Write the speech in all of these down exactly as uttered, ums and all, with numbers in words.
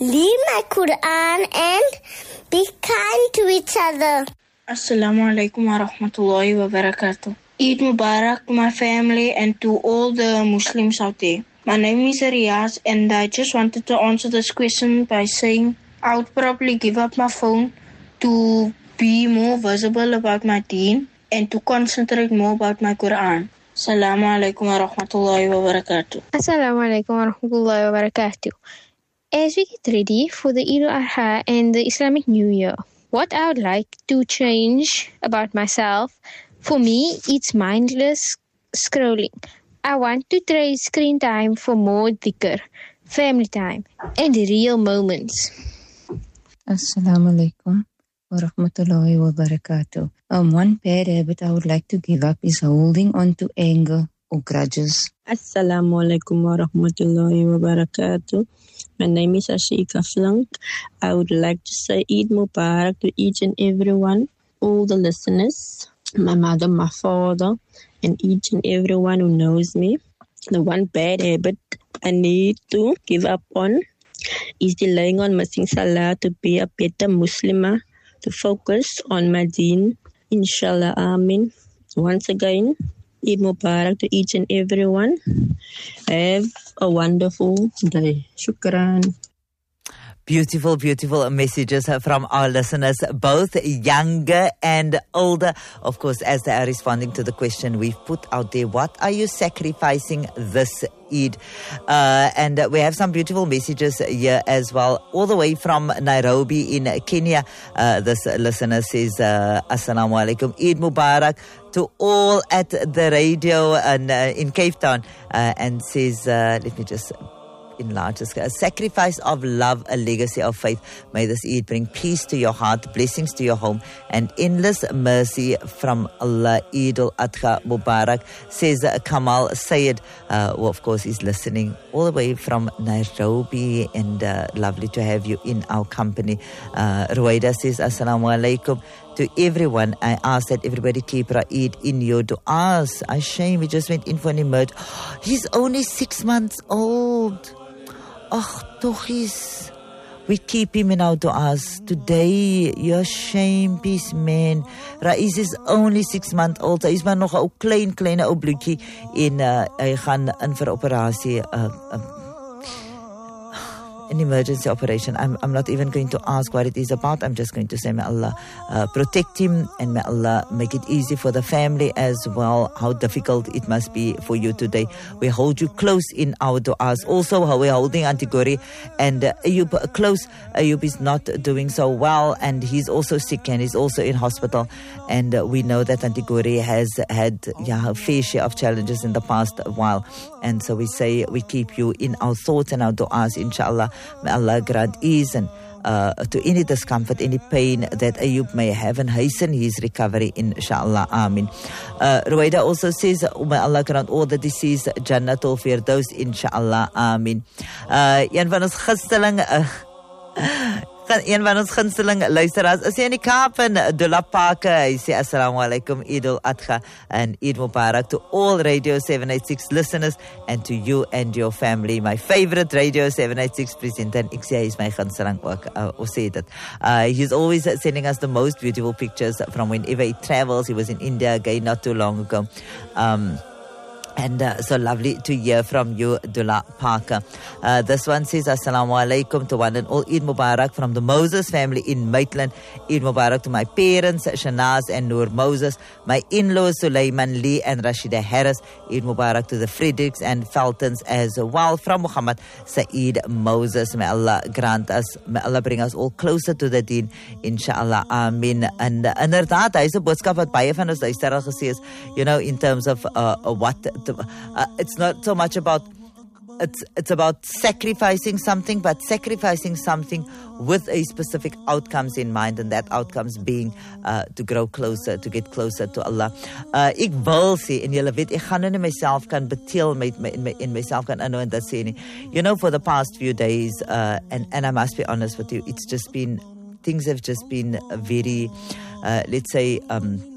read my Quran and be kind to each other. Assalamu alaikum wa rahmatullahi wa barakatuh. Eid Mubarak to my family and to all the Muslims out there. My name is Riyaz and I just wanted to answer this question by saying I would probably give up my phone to be more visible about my deen and to concentrate more about my Quran. Assalamu alaikum wa rahmatullahi wa barakatuh. Assalamu alaikum wa rahmatullahi wa barakatuh. As we get ready for the Eid al-Adha and the Islamic New Year, what I would like to change about myself, for me, it's mindless scrolling. I want to trade screen time for more dhikr, family time, and real moments. Assalamu alaikum wa rahmatullahi wa barakatuh. Um, one bad habit I would like to give up is holding on to anger or grudges. Assalamu alaikum wa rahmatullahi wa barakatuh. My name is Ashika Flunk. I would like to say Eid Mubarak to each and everyone, all the listeners, my mother, my father, and each and everyone who knows me. The one bad habit I need to give up on is delaying on missing Salah to be a better Muslimah, to focus on my deen. Inshallah, Amin. Once again, Eid Mubarak to each and everyone. Have a wonderful day. Shukran. Beautiful, beautiful messages from our listeners, both younger and older. Of course, as they are responding to the question we've put out there, what are you sacrificing this Eid? Uh, and we have some beautiful messages here as well, all the way from Nairobi in Kenya. Uh, this listener says, uh, Assalamu alaikum, Eid Mubarak to all at the radio and, uh, in Cape Town, uh, and says, uh, let me just enlarge this. A sacrifice of love, a legacy of faith. May this Eid bring peace to your heart, blessings to your home, and endless mercy from Allah. Eid al-Adha Mubarak, says Kamal Sayed, uh, who of course is listening all the way from Nairobi, and uh, lovely to have you in our company. Uh, Ruwaida says, Assalamu alaikum. To everyone, I ask that everybody keep Eid in your du'as. A shame, we just went in for an emerge. He's only six months old. Oh, toch is. We keep him in our du'as. Today, your shame, peace, man. Raiz is only six months old. Hy is maar nog 'n klein, kleine ou bloetjie en uh, hy gaan in vir operasie. Uh, uh, An emergency operation. I'm, I'm not even going to ask what it is about. I'm just going to say, may Allah uh, protect him, and may Allah make it easy for the family as well. How difficult it must be for you today. We hold you close in our du'as. Also, how we're holding Auntie Gori and uh, Ayub close. Ayub is not doing so well, and he's also sick, and he's also in hospital. And uh, we know that Auntie Gori has had yeah, her fair share of challenges in the past while. And so we say we keep you in our thoughts and our du'as, inshallah. May Allah grant ease and uh, to any discomfort, any pain that Ayub may have, and hasten his recovery, inshallah. Amin. Uh, Ruwaida also says, may Allah grant all the deceased Jannatul Firdaus, inshallah. Amin. Uh, een van ons gunsteling uh, een van ons gunsteling luisteraars is in die Kaap in Dula Park. Hy sê assalamu alaikum, Eid al-Adha and Eid Mubarak to all Radio seven eighty-six listeners and to you and your family. My favorite Radio seven eighty-six presenter, en ek sê hy is my gunsteling ook. Uh, ons sê dit. Uh, he's always sending us the most beautiful pictures from whenever he travels. He was in India again not too long ago. Um, And uh, so lovely to hear from you, Dula Parker. Uh, this one says, Assalamu alaikum to one and all. Eid Mubarak from the Moses family in Maitland. Eid Mubarak to my parents, Shanaz and Noor Moses. My in-laws, Sulaiman Lee and Rashida Harris. Eid Mubarak to the Fredericks and Feltons as well. From Muhammad Saeed Moses. May Allah grant us, may Allah bring us all closer to the deen. Inshallah. Amin. And uh, inderdaad, hy is 'n boodskap wat baie van ons luisteraars gesê is, you know, in terms of uh, what... Uh, it's not so much about it's it's about sacrificing something, but sacrificing something with a specific outcomes in mind, and that outcomes being uh, to grow closer, to get closer to Allah. Uh, ek wil sê, en julle weet, ek gaan nou nie myself kan beteel met my, in, my, in myself kan inhou en dat sê nie. You know, for the past few days, uh, and, and I must be honest with you, it's just been, things have just been very, uh, let's say, um,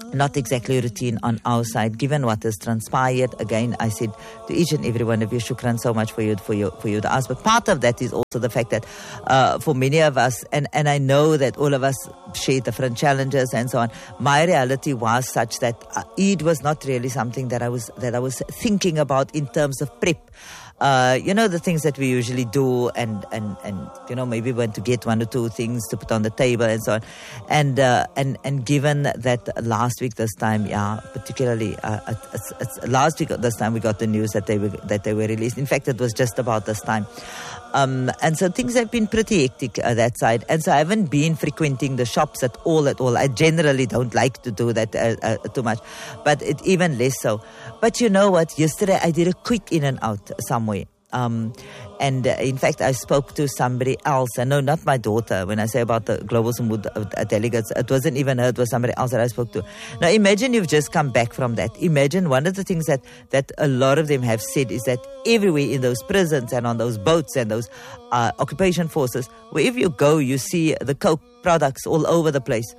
not exactly routine on our side, given what has transpired. Again, I said to each and every one of you, shukran so much for you, for you, for you to ask. But part of that is also the fact that uh, for many of us, and, and I know that all of us share different challenges and so on, my reality was such that uh, Eid was not really something that I was, that I was thinking about in terms of prep. Uh, you know, the things that we usually do, and, and, and, you know, maybe went to get one or two things to put on the table and so on. And, uh, and, and given that last week, this time, yeah, particularly, uh, it's, it's last week, this time we got the news that they were, that they were released. In fact, it was just about this time. Um, and so things have been pretty hectic uh, that side. And so I haven't been frequenting the shops at all, at all. I generally don't like to do that uh, uh, too much, but it even less so. But you know what? Yesterday I did a quick in and out somewhere. Um, and uh, in fact, I spoke to somebody else, and no, not my daughter. When I say about the Global Sumud uh, delegates, it wasn't even her, it was somebody else that I spoke to. Now, imagine you've just come back from that. Imagine one of the things that, that a lot of them have said is that everywhere in those prisons and on those boats and those uh, occupation forces, wherever you go, you see the Coke products all over the place.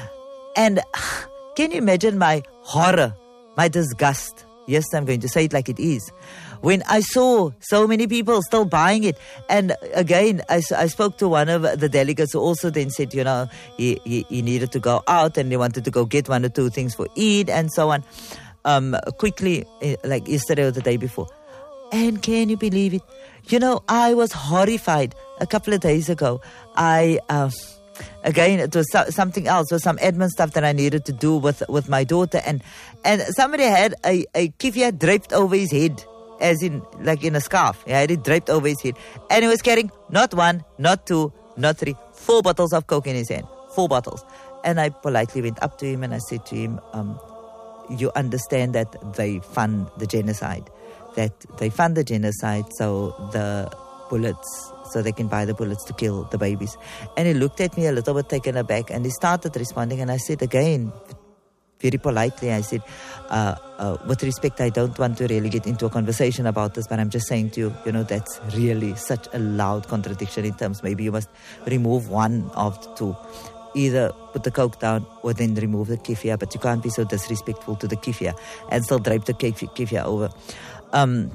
And can you imagine my horror, my disgust? Yes, I'm going to say it like it is. When I saw so many people still buying it. And again, I, I spoke to one of the delegates who also then said, you know, he, he, he needed to go out and he wanted to go get one or two things for Eid and so on. Um, quickly, like yesterday or the day before. And can you believe it? You know, I was horrified a couple of days ago. I... Uh, Again, it was so, something else. It was some admin stuff that I needed to do with, with my daughter. And, and somebody had a, a kifia draped over his head, as in, like in a scarf. He had it draped over his head. And he was carrying not one, not two, not three, four bottles of Coke in his hand. Four bottles. And I politely went up to him and I said to him, um, you understand that they fund the genocide. That they fund the genocide, so the bullets... so they can buy the bullets to kill the babies. And he looked at me a little bit taken aback, and he started responding, and I said again, very politely, I said, uh, uh, with respect, I don't want to really get into a conversation about this, but I'm just saying to you, you know, that's really such a loud contradiction in terms, maybe you must remove one of the two. Either put the Coke down or then remove the kefir, but you can't be so disrespectful to the kefir and still drape the kefir over. Um,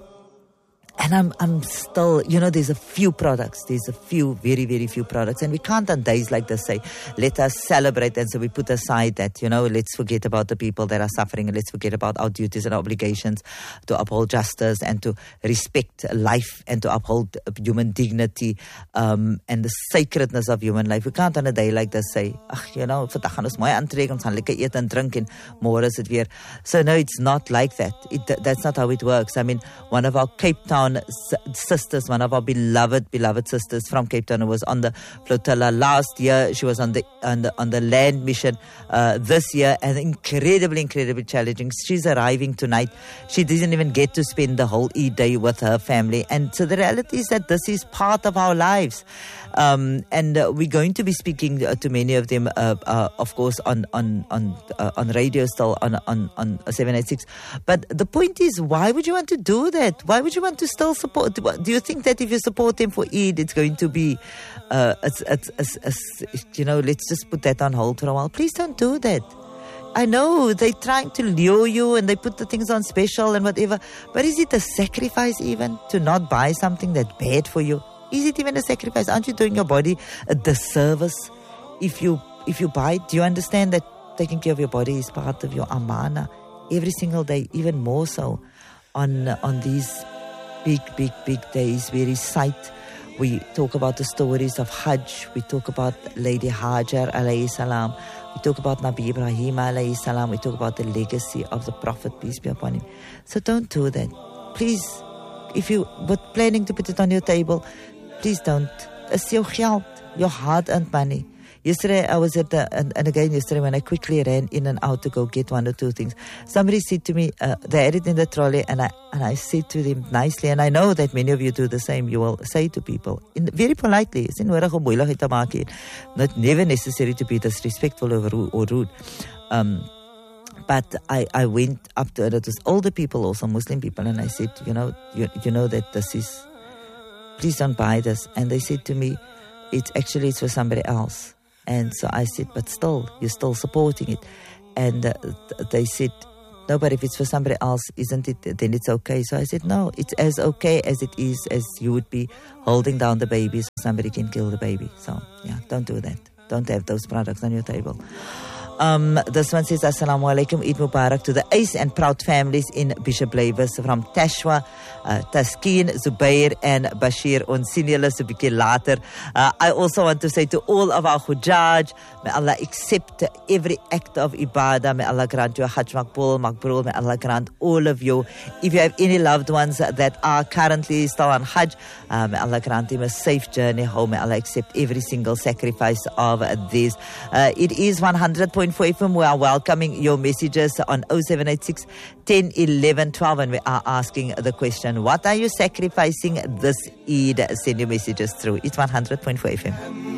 And I'm I'm still, you know, there's a few products. There's a few, very, very few products. And we can't on days like this say, let us celebrate. And so we put aside that, you know, let's forget about the people that are suffering. And let's forget about our duties and obligations to uphold justice and to respect life and to uphold human dignity um, and the sacredness of human life. We can't on a day like this say, ach, you know, vandag gaan ons mooi aantrek, ons gaan lekker eet en drink en môre is dit weer. So no, it's not like that. It, that's not how it works. I mean, one of our Cape Town sisters, one of our beloved, beloved sisters from Cape Town, who was on the flotilla last year. She was on the on the on the land mission uh, this year, and incredibly, incredibly challenging. She's arriving tonight. She didn't even get to spend the whole Eid day with her family, and so the reality is that this is part of our lives. Um, and uh, we're going to be speaking uh, to many of them, uh, uh, of course, on on on uh, on radio still on on on seven eighty-six. But the point is, why would you want to do that? Why would you want to still support? Do you think that if you support them for Eid, it's going to be, uh, it's, it's, it's, it's, you know, let's just put that on hold for a while? Please don't do that. I know they're trying to lure you and they put the things on special and whatever, but is it a sacrifice even to not buy something that's bad for you? Is it even a sacrifice? Aren't you doing your body a disservice if you if you buy it? Do you understand that taking care of your body is part of your amana every single day, even more so on on these big, big, big days we recite. We talk about the stories of Hajj. We talk about Lady Hajar alayhi salam. We talk about Nabi Ibrahim alayhi salam. We talk about the legacy of the Prophet, peace be upon him. So don't do that. Please, if you were planning to put it on your table, please don't. It's your geld, your hard-earned money. Yesterday, I was at the, and, and again yesterday when I quickly ran in and out to go get one or two things, somebody said to me, uh, they had it in the trolley, and I and I said to them nicely, and I know that many of you do the same, you will say to people, in, very politely, it's not never necessary to be disrespectful or rude. Or rude. Um, but I, I went up to, it was older people, also Muslim people, and I said, you know, you, you know that this is, please don't buy this. And they said to me, it's actually it's for somebody else. And so I said, but still, you're still supporting it. and uh, they said, no, but if it's for somebody else, isn't it, then it's okay. So I said, no, it's as okay as it is as you would be holding down the baby so somebody can kill the baby. So, yeah, don't do that. Don't have those products on your table. Um, this one says, Assalamu alaikum, Eid Mubarak to the Ace and Proud families in Bishop Lavis from Tashwa, uh, Taskeen, Zubair and Bashir on senior so later. Uh, I also want to say to all of our Hujjaj, may Allah accept every act of ibadah. May Allah grant you a Hajj Maqbool, Maqbool. May Allah grant all of you. If you have any loved ones that are currently still on Hajj, uh, may Allah grant them a safe journey home. May Allah accept every single sacrifice of these. Uh, it is one hundred point four F M. We are welcoming your messages on oh seven eight six, ten, eleven, twelve, and we are asking the question, what are you sacrificing this Eid? Send your messages through. It's one hundred point four F M.